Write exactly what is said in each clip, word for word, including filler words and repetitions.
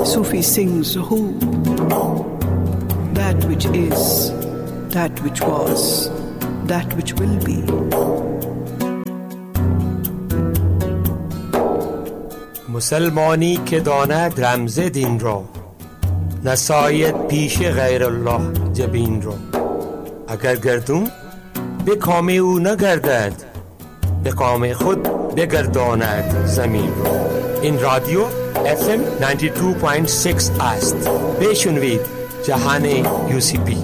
Sufi sings who, that which is, that which was, that which will be. مسلمانی که داند رمز دین را، نساید پیش غیر الله جبین را. اگر گردون به کام او نگردد، به کام خود بگرداند زمین را. این رادیو اف ام نود و دو ممیز شش است. بشنوید جهان یو سی پی.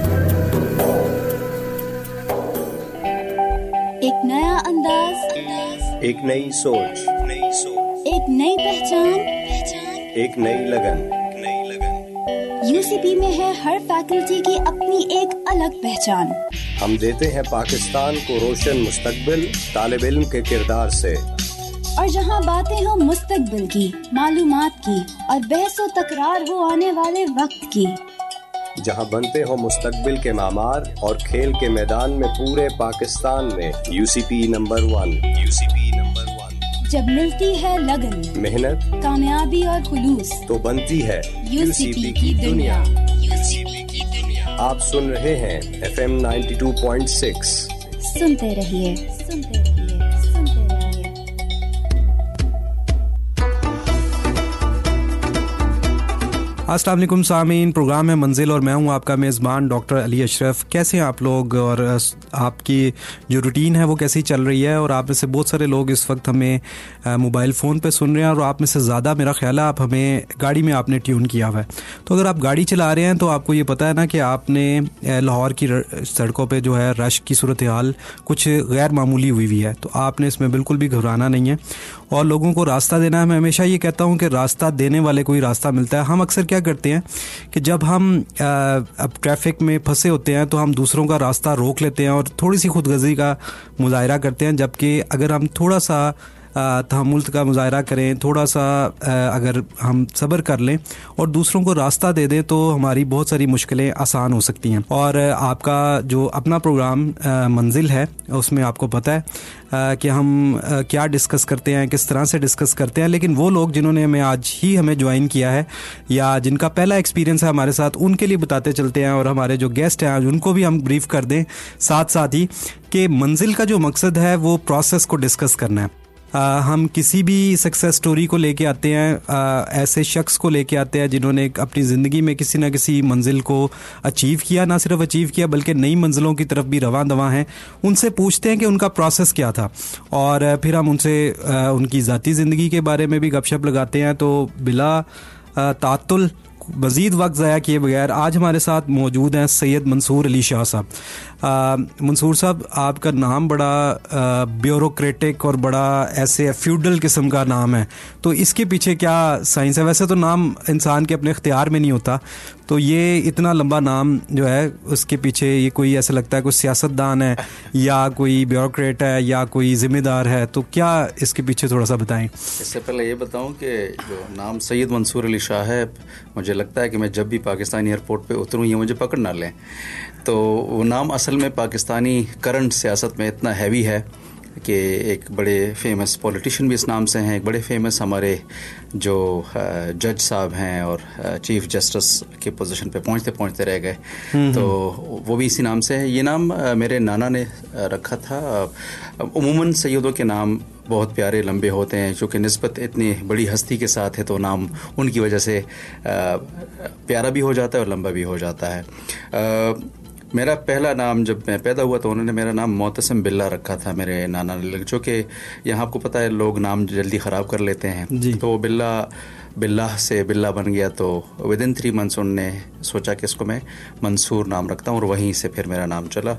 ایک نیا انداز، ایک نئی سوچ، ایک نئی پہچان، ایک نئی لگن۔ یو سی پی میں ہے ہر فیکلٹی کی اپنی ایک الگ پہچان۔ ہم دیتے ہیں پاکستان کو روشن مستقبل طالب علم کے کردار سے، اور جہاں باتیں ہوں مستقبل کی، معلومات کی، اور بحث و تکرار ہو آنے والے وقت کی، جہاں بنتے ہوں مستقبل کے معمار اور کھیل کے میدان میں پورے پاکستان میں you C P number one. You C P number one. جب ملتی ہے لگن، محنت، کامیابی اور خلوص، تو بنتی ہے یو سی پی کی دنیا۔ یو سی پی کی دنیا۔ آپ سن رہے ہیں F M ninety two point six. سنتے رہیے، سنتے رہیے، سنتے رہیے۔ السلام علیکم سامعین، پروگرام ہے منزل اور میں ہوں آپ کا میزبان ڈاکٹر علی اشرف۔ کیسے ہیں آپ لوگ اور آپ کی جو روٹین ہے وہ کیسی چل رہی ہے؟ اور آپ میں سے بہت سارے لوگ اس وقت ہمیں موبائل فون پہ سن رہے ہیں، اور آپ میں سے زیادہ میرا خیال ہے آپ ہمیں گاڑی میں آپ نے ٹیون کیا ہوا ہے۔ تو اگر آپ گاڑی چلا رہے ہیں تو آپ کو یہ پتہ ہے نا کہ آپ نے لاہور کی سڑکوں پہ جو ہے رش کی صورتحال کچھ غیر معمولی ہوئی ہوئی ہے، تو آپ نے اس میں بالکل بھی گھبرانا نہیں ہے اور لوگوں کو راستہ دینا ہے۔ میں ہمیشہ یہ کہتا ہوں کہ راستہ دینے والے کو ہی راستہ ملتا ہے۔ ہم اکثر کیا کرتے ہیں کہ جب ہم اب ٹریفک میں پھنسے ہوتے ہیں تو ہم دوسروں کا راستہ روک لیتے ہیں اور تھوڑی سی خود غرضی کا مظاہرہ کرتے ہیں، جبکہ اگر ہم تھوڑا سا تحمل کا مظاہرہ کریں، تھوڑا سا اگر ہم صبر کر لیں اور دوسروں کو راستہ دے دیں تو ہماری بہت ساری مشکلیں آسان ہو سکتی ہیں۔ اور آپ کا جو اپنا پروگرام منزل ہے اس میں آپ کو پتہ ہے کہ ہم کیا ڈسکس کرتے ہیں، کس طرح سے ڈسکس کرتے ہیں، لیکن وہ لوگ جنہوں نے ہمیں آج ہی ہمیں جوائن کیا ہے یا جن کا پہلا ایکسپیرینس ہے ہمارے ساتھ، ان کے لیے بتاتے چلتے ہیں، اور ہمارے جو گیسٹ ہیں آج ان کو بھی ہم بریف کر دیں ساتھ ساتھ ہی کہ منزل کا جو مقصد ہے وہ پروسیس کو ڈسکس کرنا ہے۔ آ, ہم کسی بھی سکسیس سٹوری کو لے کے آتے ہیں، آ, ایسے شخص کو لے کے آتے ہیں جنہوں نے اپنی زندگی میں کسی نہ کسی منزل کو اچیو کیا، نہ صرف اچیو کیا بلکہ نئی منزلوں کی طرف بھی رواں دواں ہیں۔ ان سے پوچھتے ہیں کہ ان کا پروسیس کیا تھا، اور پھر ہم ان سے آ, ان کی ذاتی زندگی کے بارے میں بھی گپ شپ لگاتے ہیں۔ تو بلا تعطل مزید وقت ضائع کیے بغیر آج ہمارے ساتھ موجود ہیں سید منصور علی شاہ صاحب۔ آ, منصور صاحب، آپ کا نام بڑا بیوروکریٹک اور بڑا ایسے فیوڈل قسم کا نام ہے، تو اس کے پیچھے کیا سائنس ہے؟ ویسے تو نام انسان کے اپنے اختیار میں نہیں ہوتا، تو یہ اتنا لمبا نام جو ہے اس کے پیچھے یہ کوئی ایسا لگتا ہے کوئی سیاستدان ہے یا کوئی بیوروکریٹ ہے یا کوئی ذمہ دار ہے، تو کیا اس کے پیچھے تھوڑا سا بتائیں۔ اس سے پہلے یہ بتاؤں کہ جو نام سید منصور علی شاہ ہے، مجھے لگتا ہے کہ میں جب بھی پاکستانی ایئرپورٹ پہ اتروں یہ مجھے پکڑ نہ لیں، تو وہ نام اصل میں پاکستانی کرنٹ سیاست میں اتنا ہیوی ہے کہ ایک بڑے فیمس پولیٹیشین بھی اس نام سے ہیں، ایک بڑے فیمس ہمارے جو جج صاحب ہیں اور چیف جسٹس کی پوزیشن پہ پہنچتے پہنچتے رہ گئے، تو وہ بھی اسی نام سے ہے۔ یہ نام میرے نانا نے رکھا تھا۔ عموماً سیدوں کے نام بہت پیارے لمبے ہوتے ہیں، چونکہ نسبت اتنی بڑی ہستی کے ساتھ ہے تو نام ان کی وجہ سے پیارا بھی ہو جاتا ہے اور لمبا بھی ہو جاتا ہے۔ میرا پہلا نام جب میں پیدا ہوا تو انہوں نے میرا نام معتصم باللہ رکھا تھا میرے نانا نے، جو کہ یہاں آپ کو پتہ ہے لوگ نام جلدی خراب کر لیتے ہیں، تو وہ باللہ باللہ سے باللہ بن گیا، تو ود ان تھری منتھس انہوں نے سوچا کہ اس کو میں منصور نام رکھتا ہوں، اور وہیں سے پھر میرا نام چلا۔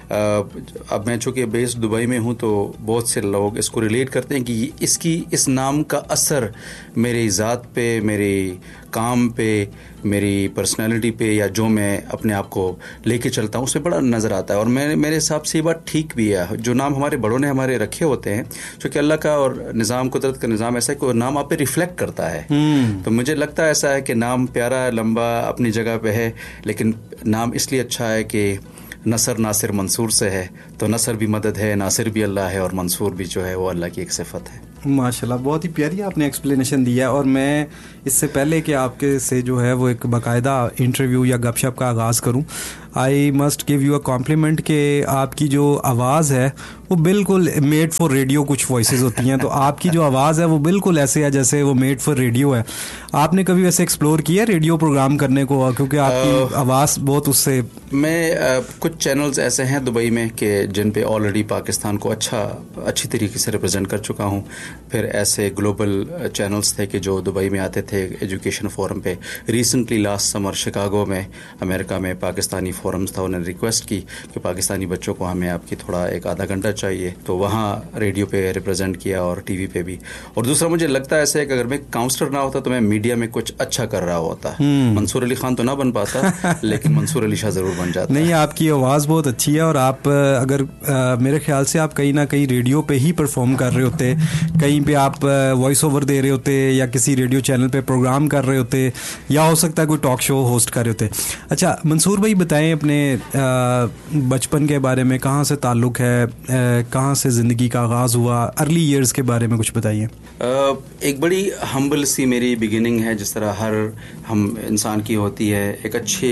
اب میں چونکہ بیس دبئی میں ہوں تو بہت سے لوگ اس کو ریلیٹ کرتے ہیں کہ اس کی اس نام کا اثر میری ذات پہ، میری کام پہ، میری پرسنالٹی پہ، یا جو میں اپنے آپ کو لے کے چلتا ہوں اس میں بڑا نظر آتا ہے، اور میں میرے حساب سے یہ بات ٹھیک بھی ہے۔ جو نام ہمارے بڑوں نے ہمارے رکھے ہوتے ہیں، چونکہ اللہ کا اور نظام قدرت کا نظام ایسا ہے کہ وہ نام آپ پہ ریفلیکٹ کرتا ہے، تو مجھے لگتا ہے ایسا ہے کہ نام پیارا لمبا اپنی جگہ پہ ہے، لیکن نام اس لیے اچھا ہے کہ نصر ناصر منصور سے ہے، تو نصر بھی مدد ہے، ناصر بھی اللہ ہے، اور منصور بھی جو ہے وہ اللہ کی ایک صفت ہے۔ ماشاءاللہ بہت ہی پیاری آپ نے ایکسپلینیشن دیا. اور میں اس سے پہلے کہ آپ کے سے جو ہے وہ ایک باقاعدہ انٹرویو یا گپ شپ کا آغاز کروں, I must give you a complement کہ آپ کی جو آواز ہے وہ بالکل میڈ فار ریڈیو. کچھ وائسز ہوتی ہیں تو آپ کی جو آواز ہے وہ بالکل ایسے ہے جیسے وہ میڈ فار ریڈیو ہے. آپ نے کبھی ویسے ایکسپلور کیا ریڈیو پروگرام کرنے کو, کیونکہ آپ کی آواز بہت اس سے. میں کچھ چینلز ایسے ہیں دبئی میں کہ جن پہ آلریڈی پاکستان کو اچھا اچھی طریقے سے ریپرزینٹ کر چکا ہوں. پھر ایسے گلوبل چینلز تھے کہ جو دبئی میں آتے تھے ایجوکیشن فورم پہ. ریسنٹلی لاسٹ سمر شکاگو میں امریکہ میں پاکستانی فورمز تھا, انہوں نے ریکویسٹ کی کہ پاکستانی بچوں کو ہمیں آپ کی تھوڑا ایک آدھا گھنٹہ چاہیے, تو وہاں ریڈیو پہ ریپرزینٹ کیا اور ٹی وی پہ بھی. اور دوسرا مجھے لگتا ہے ایسا ہے کہ اگر میں کاؤنسلر نہ ہوتا تو میں میڈیا میں کچھ اچھا کر رہا ہوتا. منصور علی خان تو نہ بن پاتا لیکن منصور علی شاہ ضرور بن جاتا. نہیں, آپ کی آواز بہت اچھی ہے اور آپ اگر میرے خیال سے آپ کہیں نہ کہیں ریڈیو پہ ہی پرفارم کر رہے ہوتے, کہیں پہ آپ وائس اوور دے رہے ہوتے یا کسی ریڈیو چینل پہ پروگرام کر رہے ہوتے, یا ہو سکتا ہے کوئی ٹاک شو ہوسٹ کر رہے ہوتے. اچھا منصور بھائی بتائیں اپنے بچپن کے بارے میں, کہاں سے تعلق ہے, کہاں سے زندگی کا آغاز ہوا, ارلی ایئرز کے بارے میں کچھ بتائیے. ایک بڑی ہمبل سی میری بگننگ ہے, جس طرح ہر ہم انسان کی ہوتی ہے. ایک اچھے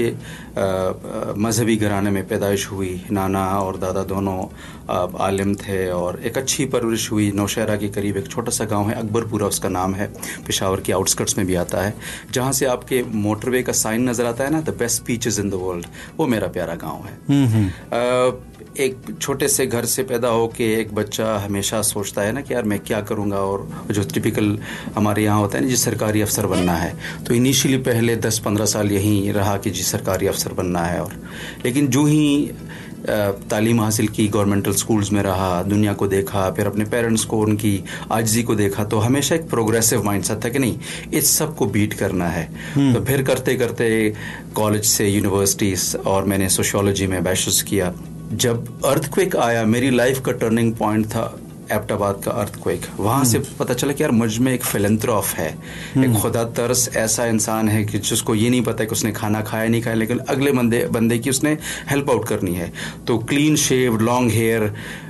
مذہبی گھرانے میں پیدائش ہوئی, نانا اور دادا دونوں عالم تھے, اور ایک اچھی پرورش ہوئی. نوشہرہ کے قریب ایک چھوٹا سا گاؤں ہے, اکبر پورہ اس کا نام ہے, پشاور کے آؤٹ اسکرٹس میں بھی آتا ہے, جہاں سے آپ کے موٹر وے کا سائن نظر آتا ہے نا, the best beaches in the world, وہ میرا پیارا گاؤں ہے. ایک چھوٹے سے گھر سے پیدا ہو کے ایک بچہ ہمیشہ سوچتا ہے نا کہ یار میں کیا کروں گا, اور جو ٹپیکل ہمارے یہاں ہوتا ہے نا جی سرکاری افسر بننا ہے, تو انیشیلی پہلے دس پندرہ سال یہیں رہا کہ جی سرکاری افسر بننا ہے. اور لیکن جو ہی تعلیم حاصل کی, گورنمنٹل سکولز میں رہا, دنیا کو دیکھا, پھر اپنے پیرنٹس کو ان کی عاجزی کو دیکھا, تو ہمیشہ ایک پروگریسو مائنڈ سیٹ تھا کہ نہیں اس سب کو بیٹ کرنا ہے. تو پھر کرتے کرتے کالج سے یونیورسٹیز, اور میں نے سوشیولوجی میں بیچلرز کیا. جب ارتھ کویک آیا, میری لائف کا ٹرننگ پوائنٹ تھا ایبٹ آباد کا ارتھ کویک. وہاں سے پتہ چلا کہ یار مجھ میں ایک فلنتھراپ ہے, ایک خدا ترس ایسا انسان ہے کہ جس کو یہ نہیں پتا کہ اس نے کھانا کھایا نہیں کھایا, لیکن اگلے بندے بندے کی اس نے ہیلپ آؤٹ کرنی ہے. تو clean shaved, long hair,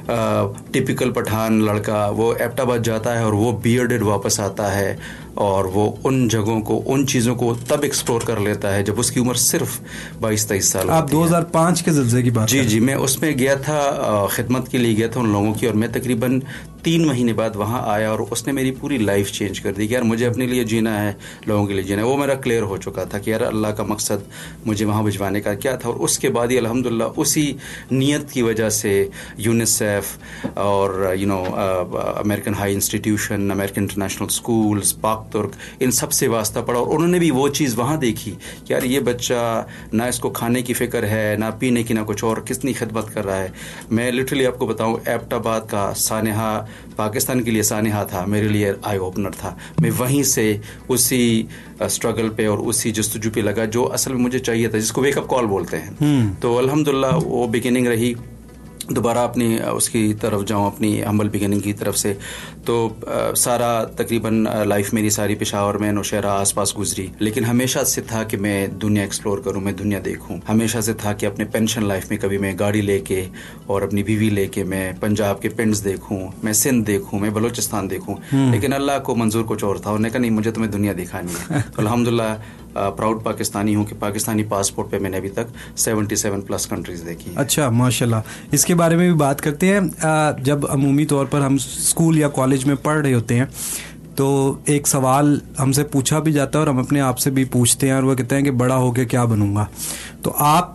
typical Pathan لڑکا, وہ ایبٹ آباد جاتا ہے اور وہ بیئرڈڈ واپس آتا ہے, اور وہ ان جگہوں کو, ان چیزوں کو تب ایکسپلور کر لیتا ہے جب اس کی عمر صرف بائیس تیئیس سال. آپ دو ہزار پانچ کے زلزلے کی بات. جی جی میں اس میں گیا تھا, خدمت کے لیے گیا تھا ان لوگوں کی, اور میں تقریباً تین مہینے بعد وہاں آیا, اور اس نے میری پوری لائف چینج کر دی کہ یار مجھے اپنے لیے جینا ہے, لوگوں کے لیے جینا ہے. وہ میرا کلیئر ہو چکا تھا کہ یار اللہ کا مقصد مجھے وہاں بھجوانے کا کیا تھا. اور اس کے بعد ہی الحمدللہ اسی نیت کی وجہ سے یونیسیف اور you know American high institution, American international schools, پاک ترک, ان سب سے واسطہ پڑا, اور انہوں نے بھی وہ چیز وہاں دیکھی کہ یار یہ بچہ نہ اس کو کھانے کی فکر ہے, نہ پینے کی, نہ کچھ اور, کتنی خدمت کر رہا ہے. میں لٹرلی آپ کو بتاؤں, ایبٹ آباد کا سانحہ پاکستان کے لیے سانحہ تھا, میرے لیے آئی اوپنر تھا. میں وہیں سے اسی اسٹرگل پہ اور اسی جستجو پہ لگا جو اصل میں مجھے چاہیے تھا, جس کو ویک اپ کال بولتے ہیں. تو الحمدللہ وہ بگننگ رہی. دوبارہ اپنی اس کی طرف جاؤں, اپنی ہمبل بگننگ کی طرف سے, تو سارا تقریباً لائف میری ساری پشاور میں, نوشہرہ آس پاس گزری. لیکن ہمیشہ سے تھا کہ میں دنیا ایکسپلور کروں, میں دنیا دیکھوں. ہمیشہ سے تھا کہ اپنے پینشن لائف میں کبھی میں گاڑی لے کے اور اپنی بیوی لے کے میں پنجاب کے پنڈس دیکھوں, میں سندھ دیکھوں, میں بلوچستان دیکھوں. لیکن اللہ کو منظور کچھ اور تھا, انہوں نے کہا نہیں مجھے تمہیں دنیا دکھانی ہے. تو الحمدللہ پراؤڈ پاکستانی ہوں کہ پاکستانی پاسپورٹ پہ میں نے ابھی تک سیونٹی سیون پلس کنٹریز دیکھی ہیں. اچھا ماشاءاللہ, اس کے بارے میں بھی بات کرتے ہیں. جب عمومی طور پر ہم اسکول یا کالج میں پڑھ رہے ہوتے ہیں تو ایک سوال ہم سے پوچھا بھی جاتا ہے اور ہم اپنے آپ سے بھی پوچھتے ہیں, اور وہ کہتے ہیں کہ بڑا ہو کے کیا بنوں گا. تو آپ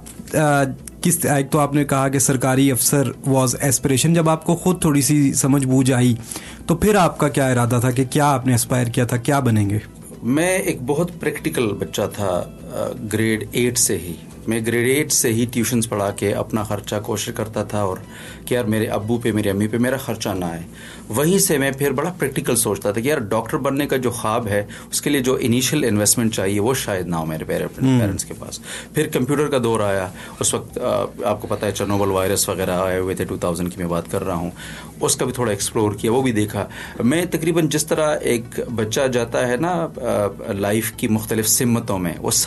کس, ایک تو آپ نے کہا کہ سرکاری افسر واز ایسپریشن, جب آپ کو خود تھوڑی سی سمجھ بوجھ آئی تو پھر آپ کا کیا ارادہ تھا کہ کیا آپ نے اسپائر کیا تھا, کیا بنیں گے؟ میں ایک بہت پریکٹیکل بچہ تھا. گریڈ ایٹ سے ہی میں گریڈ ایٹ سے ہی ٹیوشنز پڑھا کے اپنا خرچہ کوشش کرتا تھا, اور کہ یار میرے ابو پہ میری امی پہ میرا خرچہ نہ آئے. وہیں سے میں پھر بڑا پریکٹیکل سوچتا تھا کہ یار ڈاکٹر بننے کا جو خواب ہے اس کے لیے جو انیشیل انویسٹمنٹ چاہیے وہ شاید نہ ہو میرے پیرنٹس کے پاس. پھر کمپیوٹر کا دور آیا, اس وقت آپ کو پتہ ہے چرنوبل وائرس وغیرہ آئے ہوئے تھے, ٹو تھاؤزینڈ کی میں بات کر رہا ہوں, اس کا بھی تھوڑا ایکسپلور کیا, وہ بھی دیکھا. میں تقریباً جس طرح ایک بچہ جاتا ہے نا لائف کی مختلف سمتوں میں, وہ سب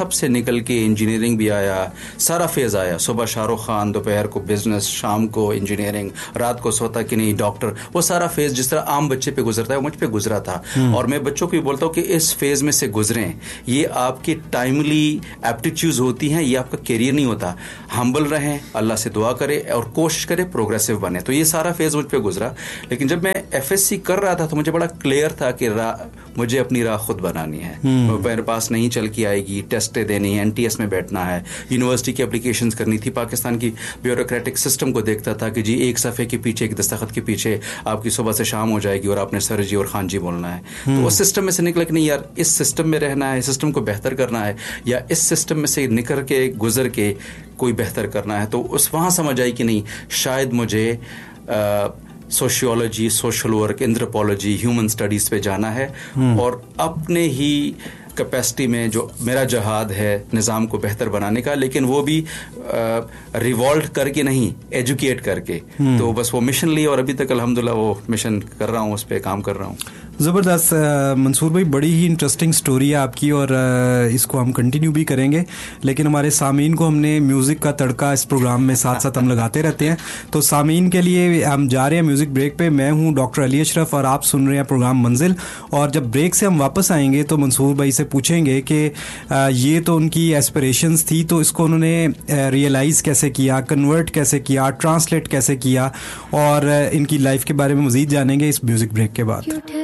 تب سے نکل کے انجینئرنگ بھی آیا, سارا فیز آیا, صبح شاہ رخ خان, دوپہر کو بزنس, شام کو انجینئرنگ, رات کو سوتا کہ نہیں ڈاکٹر, وہ سارا فیز جس طرح عام بچے پہ گزرتا ہے وہ مجھ پہ گزرا تھا. اور میں بچوں کو بھی بولتا ہوں کہ اس فیز میں سے گزریں, یہ آپ کی ٹائملی ایپٹیچیوڈ ہوتی ہیں, یہ آپ کا کیریئر نہیں ہوتا. ہمبل رہیں, اللہ سے دعا کرے اور کوشش کرے پروگریسو بنے. تو یہ سارا فیز مجھ پہ گزرا. لیکن جب میں ایف ایس سی کر رہا تھا تو مجھے بڑا کلیئر تھا کہ مجھے اپنی راہ خود بنانی ہے. میرے پاس نہیں چل کے آئے گی, ٹیسٹیں دینی ہیں, این ٹی ایس میں بیٹھنا ہے, یونیورسٹی کی اپلیکیشنز کرنی تھی. پاکستان کی بیوروکریٹک سسٹم کو دیکھتا تھا کہ جی ایک صفحے کے پیچھے, ایک دستخط کے پیچھے آپ کی صبح سے شام ہو جائے گی اور آپ نے سر جی اور خان جی بولنا ہے. تو اس سسٹم میں سے نکلا کہ نہیں یار, اس سسٹم میں رہنا ہے, سسٹم کو بہتر کرنا ہے, یا اس سسٹم میں سے نکل کے گزر کے کوئی بہتر کرنا ہے. تو اس وہاں سمجھ آئی کہ نہیں, شاید مجھے sociology, social work, anthropology, human studies پہ جانا ہے, اور اپنے ہی کیپیسٹی میں جو میرا جہاد ہے نظام کو بہتر بنانے کا, لیکن وہ بھی ریوالٹ کر کے نہیں, ایجوکیٹ کر کے. تو بس وہ مشن لی, اور ابھی تک الحمدللہ وہ مشن کر رہا ہوں, اس پہ کام کر رہا ہوں. زبردست منصور بھائی, بڑی ہی انٹرسٹنگ سٹوری ہے آپ کی, اور اس کو ہم کنٹینیو بھی کریں گے. لیکن ہمارے سامعین کو ہم نے میوزک کا تڑکا اس پروگرام میں ساتھ ساتھ ہم لگاتے رہتے ہیں. تو سامعین کے لیے ہم جا رہے ہیں میوزک بریک پہ. میں ہوں ڈاکٹر علی اشرف اور آپ سن رہے ہیں پروگرام منزل. اور جب بریک سے ہم واپس آئیں گے تو منصور بھائی سے پوچھیں گے کہ یہ تو ان کی ایسپریشنز تھی, تو اس کو انہوں نے ریئلائز کیسے کیا, کنورٹ کیسے کیا, ٹرانسلیٹ کیسے کیا, اور ان کی لائف کے بارے میں مزید جانیں گے اس میوزک بریک کے بعد.